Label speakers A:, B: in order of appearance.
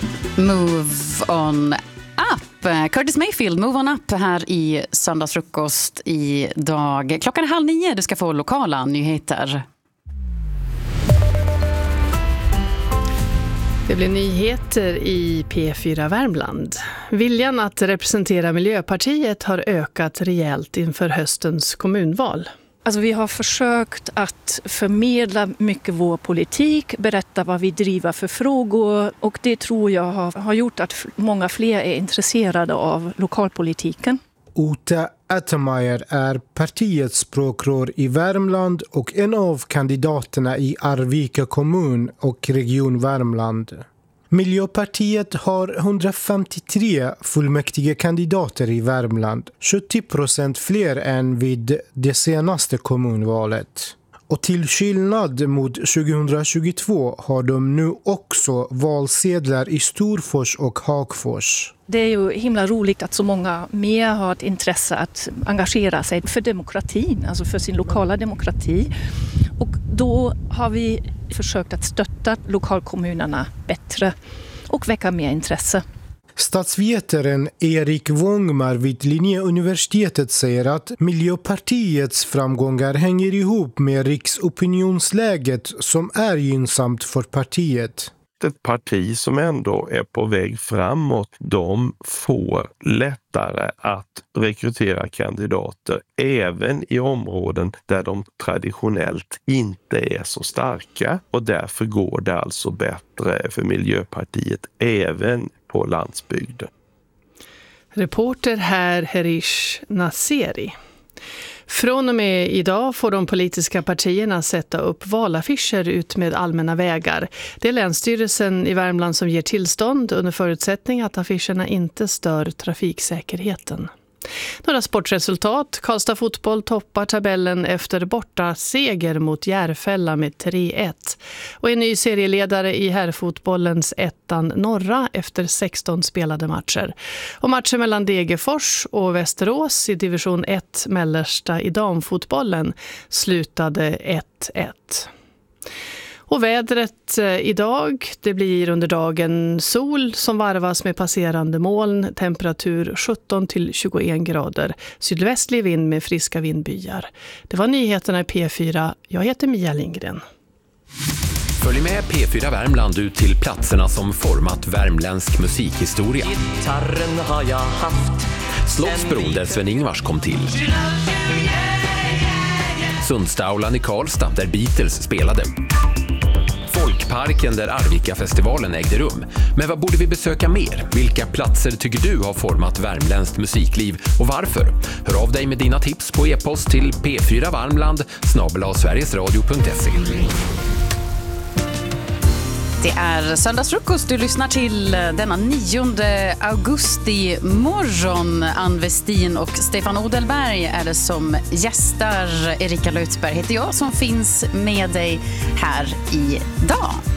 A: Move on up. Curtis Mayfield, Move on up här i Söndagsfrukost idag. Klockan är 8:30, du ska få lokala nyheter.
B: Det blir nyheter i P4 Värmland. Viljan att representera Miljöpartiet har ökat rejält inför höstens kommunval.
C: Alltså vi har försökt att förmedla mycket vår politik, berätta vad vi driver för frågor, och det tror jag har gjort att många fler är intresserade av lokalpolitiken.
D: Ute Attermeier är partiets språkrör i Värmland och en av kandidaterna i Arvika kommun och region Värmland. Miljöpartiet har 153 fullmäktige kandidater i Värmland, 70% fler än vid det senaste kommunvalet. Och till skillnad mot 2022 har de nu också valsedlar i Storfors och Hagfors.
C: Det är ju himla roligt att så många mer har ett intresse att engagera sig för demokratin, alltså för sin lokala demokrati. Och då har vi försökt att stötta lokalkommunerna bättre och väcka mer intresse.
D: Statsvetaren Erik Wångmar vid Linnéuniversitetet säger att Miljöpartiets framgångar hänger ihop med riksopinionsläget som är gynnsamt för partiet.
E: Ett parti som ändå är på väg framåt, de får lättare att rekrytera kandidater även i områden där de traditionellt inte är så starka, och därför går det alltså bättre för Miljöpartiet även på landsbygden.
B: Reporter här Herish Naseri. Från och med idag får de politiska partierna sätta upp valaffischer ut med allmänna vägar. Det är Länsstyrelsen i Värmland som ger tillstånd under förutsättning att affischerna inte stör trafiksäkerheten. Några sportresultat. Karlstad fotboll toppar tabellen efter borta seger mot Järfälla med 3-1. Och en ny serieledare i herrfotbollens ettan norra efter 16 spelade matcher. Och matchen mellan Degerfors och Västerås i division 1 mellersta i damfotbollen slutade 1-1. Och vädret idag, det blir under dagen sol som varvas med passerande moln, temperatur 17-21 grader, sydvästlig vind med friska vindbyar. Det var nyheterna i P4, jag heter Mia Lindgren.
F: Följ med P4 Värmland ut till platserna som format värmländsk musikhistoria.
G: Gitarren har jag haft.
F: Slottsbron där Sven-Ingvars kom till. Sundstaulan i Karlstad där Beatles spelade. Folkparken där Arvika-festivalen ägde rum. Men vad borde vi besöka mer? Vilka platser tycker du har format värmländskt musikliv och varför? Hör av dig med dina tips på e-post till p4varmland@sverigesradio.se.
A: Det är Söndagsfrukost du lyssnar till denna 9 augusti morgon. Ann Westin och Stefan Odelberg är det som gästar. Erika Lötsberg heter jag som finns med dig här idag.